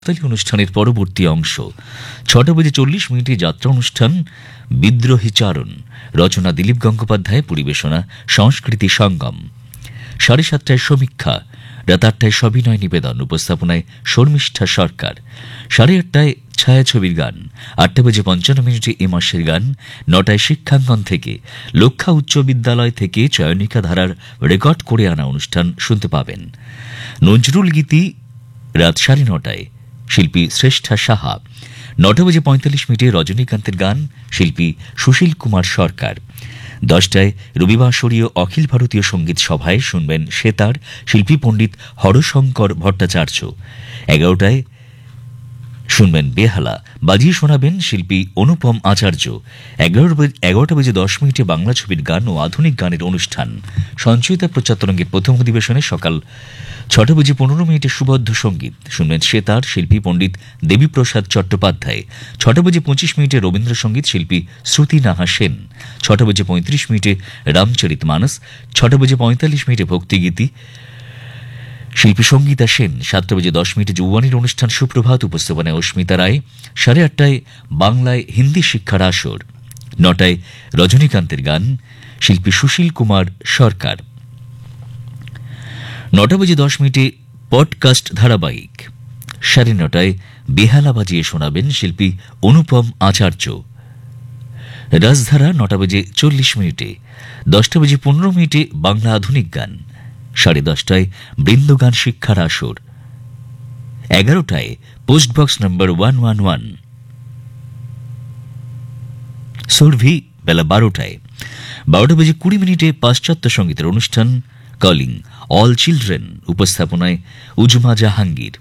অনুষ্ঠানের পরবর্তী অংশ ৬:৪০ যাত্রা অনুষ্ঠান বিদ্রোহী চারণ, রচনা দিলীপ গঙ্গোপাধ্যায়, পরিবেশনা সংস্কৃতি সঙ্গম। ৭:৩০ সমীক্ষা, রাত ৮টায় সবিনয় নিবেদন, উপস্থাপনায় শর্মিষ্ঠা সরকার। ৮:৩০ ছায়াছবির গান, ৮:৫৫ এ মাসের গান। ৯টায় শিক্ষাঙ্গন থেকে লক্ষা উচ্চ বিদ্যালয় থেকে চয়নিকা ধারার রেকর্ড করে আনা অনুষ্ঠান শুনতে পাবেন। নজরুল গীতি রাত ৯:৩০, শিল্পী শ্রেষ্ঠা সাহা। ৯:৪৫ রজনীকান্তের গান, শিল্পী সুশীল কুমার সরকার। ১০টায় রবিবাসরীয় অখিল ভারতীয় সঙ্গীত সভায় শুনবেন সেতার, শিল্পী পণ্ডিত হরশঙ্কর ভট্টাচার্য। ১১টায় শুনবেন বেহালা, বাজিয়ে শোনাবেন শিল্পী অনুপম আচার্য। ১১:১০ বাংলা ছবির গান ও আধুনিক গানের অনুষ্ঠান সঞ্চয়িতা প্রচার তরঙ্গের প্রথম অধিবেশনে সকাল ৬:১৫ সুবদ্ধ সঙ্গীত শুনবেন সেতার, শিল্পী পণ্ডিত দেবীপ্রসাদ চট্টোপাধ্যায়। ৬:২৫ রবীন্দ্রসঙ্গীত, শিল্পী শ্রুতি নাহা সেন। ৬:৩৫ রামচরিত মানস। ৬:৪৫ ভক্তিগীতি, শিল্পী সঙ্গীতা সেন। ৭:১০ যৌবনের অনুষ্ঠান সুপ্রভাত, উপস্থাপনায় অস্মিতা রায়। ৮:৩০ বাংলায় হিন্দি শিক্ষার আসর। ৯টায় রজনীকান্তের গান, শিল্পী সুশীল কুমার সরকার। ৯:১০ পডকাস্ট ধারাবাহিক। ৯:৩০ বেহালা বাজিয়ে শোনাবেন শিল্পী অনুপম আচার্য। রাজধারা ৯:৪০। ১০:১৫ বাংলা আধুনিক গান। ১০:৩০ বৃন্দগান শিক্ষার আসর। ১১টায় পোস্টবক্স নম্বর 111 সুরভি বেলা ১২টায়। ১২:২০ পাশ্চাত্য সঙ্গীতের অনুষ্ঠান কলিং অল চিলড্রেন, উপস্থাপনায় উজমা জাহাঙ্গীর।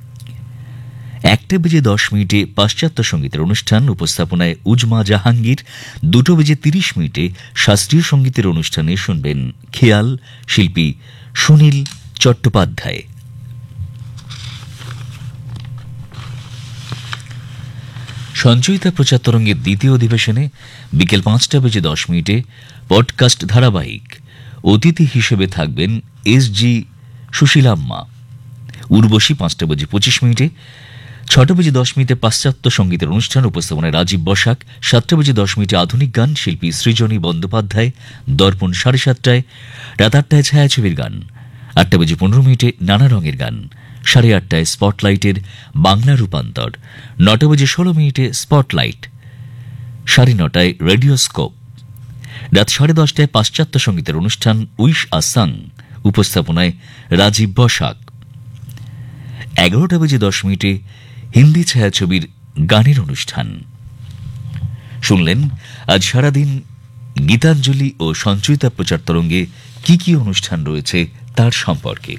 ১:১০ পাশ্চাত্য সঙ্গীতের অনুষ্ঠান, উপস্থাপনায় উজমা জাহাঙ্গীর। ২:৩০ শাস্ত্রীয় সঙ্গীতের অনুষ্ঠানে শুনবেন খেয়াল, শিল্পী সুনীল চট্টোপাধ্যায়। সঞ্চয়িতা প্রচার তরঙ্গের দ্বিতীয় অধিবেশনে বিকেল ৫:১০ পডকাস্ট ধারাবাহিক। অতিথি হিসেবে থাকবেন SG সুশীলাম্মা। উর্বশী ৫:২৫। ৬:১০ পাশ্চাত্য সঙ্গীতের অনুষ্ঠান, উপস্থাপনায় রাজীব বসাক। ৭:১০ আধুনিক গান, শিল্পী সৃজনী বন্দ্যোপাধ্যায়। দর্পণ ৭:৩০। রাত ৮টায় ছায়াছবির গান। ৮:১৫ নানা রঙের গান। ৮:৩০ স্পটলাইটের বাংলা রূপান্তর। ৯:১৬ স্পটলাইট। ৯:৩০ রেডিওস্কোপ। রাত ১০:৩০ পাশ্চাত্য সঙ্গীতের অনুষ্ঠান উইশ আ সং, উপস্থাপনায় রাজীব বসাক। ১১:১০ হিন্দি ছায়াছবির গানের অনুষ্ঠান শুনলেন। আজ সারাদিন গীতাঞ্জলি ও সঞ্চয়িতা প্রচার তরঙ্গে কি কি অনুষ্ঠান রয়েছে তার সম্পর্কে।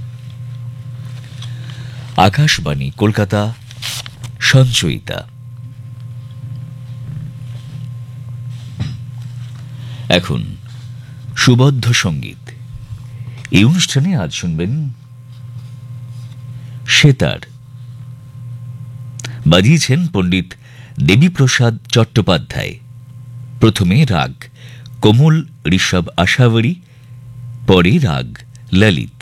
আকাশবাণী কলকাতা, সঞ্চয়িতা। এখন সুবদ্ধ সঙ্গীত। এই অনুষ্ঠানে আজ শুনবেন সেতার, বাজিয়েছেন পণ্ডিত দেবীপ্রসাদ চট্টোপাধ্যায়। প্রথমে রাগ কোমল ঋষভ আশাবরী, পরে রাগ ললিত।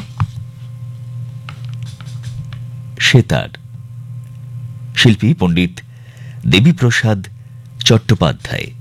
সেতার, শিল্পী পণ্ডিত দেবীপ্রসাদ চট্টোপাধ্যায়।